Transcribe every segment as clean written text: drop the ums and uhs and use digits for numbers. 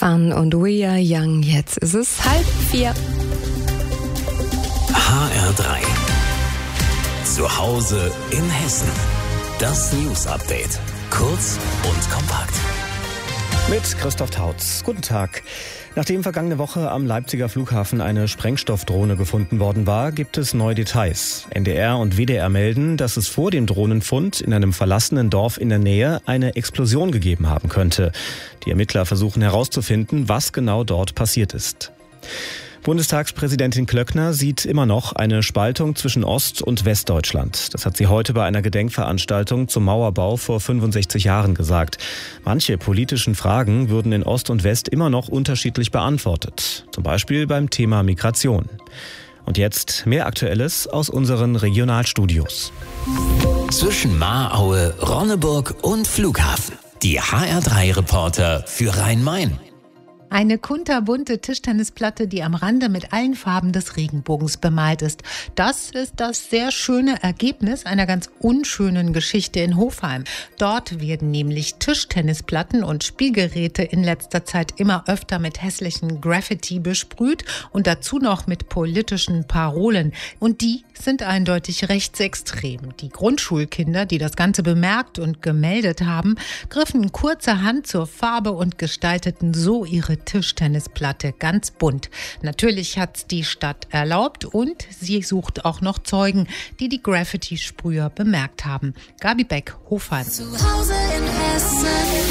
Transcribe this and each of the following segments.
Fun und We Are Young. Jetzt ist es 3:30. HR3. Zu Hause in Hessen. Das News-Update. Kurz und kompakt. Mit Christoph Tautz. Guten Tag. Nachdem vergangene Woche am Leipziger Flughafen eine Sprengstoffdrohne gefunden worden war, gibt es neue Details. NDR und WDR melden, dass es vor dem Drohnenfund in einem verlassenen Dorf in der Nähe eine Explosion gegeben haben könnte. Die Ermittler versuchen herauszufinden, was genau dort passiert ist. Bundestagspräsidentin Klöckner sieht immer noch eine Spaltung zwischen Ost- und Westdeutschland. Das hat sie heute bei einer Gedenkveranstaltung zum Mauerbau vor 65 Jahren gesagt. Manche politischen Fragen würden in Ost und West immer noch unterschiedlich beantwortet. Zum Beispiel beim Thema Migration. Und jetzt mehr Aktuelles aus unseren Regionalstudios. Zwischen Mahraue, Ronneburg und Flughafen. Die HR3-Reporter für Rhein-Main. Eine kunterbunte Tischtennisplatte, die am Rande mit allen Farben des Regenbogens bemalt ist. Das ist das sehr schöne Ergebnis einer ganz unschönen Geschichte in Hofheim. Dort werden nämlich Tischtennisplatten und Spielgeräte in letzter Zeit immer öfter mit hässlichen Graffiti besprüht und dazu noch mit politischen Parolen. Und die sind eindeutig rechtsextrem. Die Grundschulkinder, die das Ganze bemerkt und gemeldet haben, griffen kurzerhand zur Farbe und gestalteten so ihre Tischtennisplatte ganz bunt. Natürlich hat's die Stadt erlaubt und sie sucht auch noch Zeugen, die die Graffiti-Sprüher bemerkt haben. Gabi Beck, Hofheim. Zu Hause in Hessen.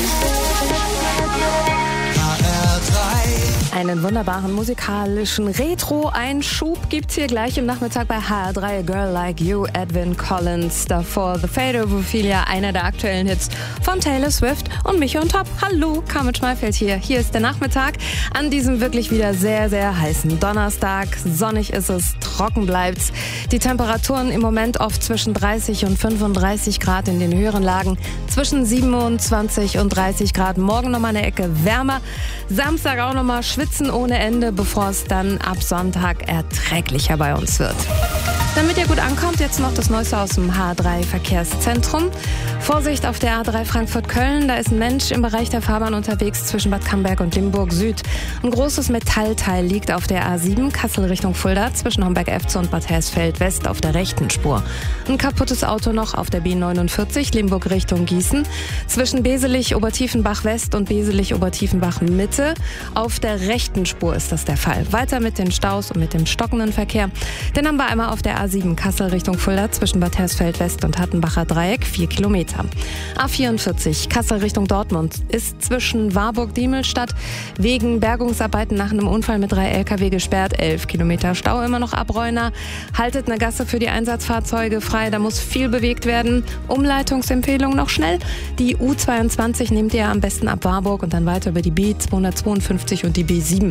Einen wunderbaren musikalischen Retro-Einschub gibt's hier gleich im Nachmittag bei HR3. A Girl Like You, Edwin Collins. Davor The Fate of Ophelia, einer der aktuellen Hits von Taylor Swift und Mich on Top. Hallo, Carmen Schmalfeld hier. Hier ist der Nachmittag an diesem wirklich wieder sehr, sehr heißen Donnerstag. Sonnig ist es, trocken bleibt's. Die Temperaturen im Moment oft zwischen 30 und 35 Grad in den höheren Lagen. Zwischen 27 und 30 Grad. Morgen nochmal eine Ecke wärmer. Samstag auch nochmal schwitzen ohne Ende, bevor es dann ab Sonntag erträglicher bei uns wird. Damit ihr gut ankommt, jetzt noch das Neueste aus dem HR3 Verkehrszentrum. Vorsicht auf der A3 Frankfurt-Köln, da ist ein Mensch im Bereich der Fahrbahn unterwegs zwischen Bad Camberg und Limburg Süd. Ein großes Metallteil liegt auf der A7 Kassel Richtung Fulda zwischen Homberg-Efze und Bad Hersfeld West auf der rechten Spur. Ein kaputtes Auto noch auf der B49 Limburg Richtung Gießen zwischen Beselich-Obertiefenbach West und Beselich-Obertiefenbach Mitte. Auf der rechten Spur ist das der Fall. Weiter mit den Staus und mit dem stockenden Verkehr. Den haben wir einmal auf der A7 Kassel Richtung Fulda zwischen Bad Hersfeld West und Hattenbacher Dreieck 4 Kilometer. A44 Kassel Richtung Dortmund ist zwischen Warburg-Diemelstadt wegen Bergungsarbeiten nach einem Unfall mit 3 LKW gesperrt. 11 Kilometer Stau immer noch ab Reuna. Haltet eine Gasse für die Einsatzfahrzeuge frei, da muss viel bewegt werden. Umleitungsempfehlung noch schnell. Die U22 nehmt ihr am besten ab Warburg und dann weiter über die B252 und die B7.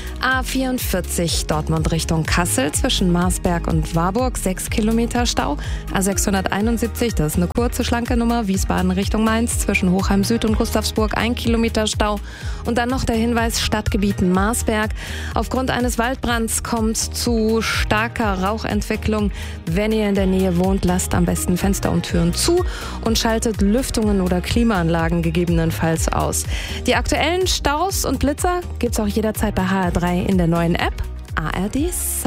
A44 Dortmund Richtung Kassel zwischen Marsberg und Warburg 6 Kilometer Stau. A671, das ist eine kurze, schlanke Nummer, Wiesbaden Richtung Mainz zwischen Hochheim Süd und Gustavsburg 1 Kilometer Stau. Und dann noch der Hinweis, Stadtgebiet Marsberg. Aufgrund eines Waldbrands kommt zu starker Rauchentwicklung. Wenn ihr in der Nähe wohnt, lasst am besten Fenster und Türen zu und schaltet Lüftungen oder Klimaanlagen gegebenenfalls aus. Die aktuellen Staus und Blitzer gibt's auch jederzeit bei HR3 in der neuen App ARD.